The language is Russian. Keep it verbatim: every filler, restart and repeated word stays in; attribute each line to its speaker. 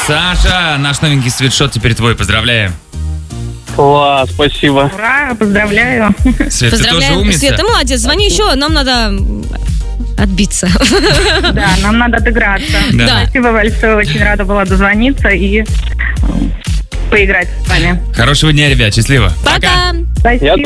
Speaker 1: Саша, наш новенький свитшот теперь твой. Поздравляем.
Speaker 2: Класс, спасибо.
Speaker 3: Ура, поздравляю.
Speaker 1: Свет, ты тоже
Speaker 4: Поздравляем.
Speaker 1: умница?
Speaker 4: Свет, ты молодец. Звони еще, нам надо отбиться.
Speaker 3: Да, нам надо отыграться.
Speaker 1: Да.
Speaker 3: Спасибо большое, очень рада была дозвониться и э, поиграть с вами.
Speaker 1: Хорошего дня, ребят. Счастливо.
Speaker 4: Пока.
Speaker 3: Спасибо.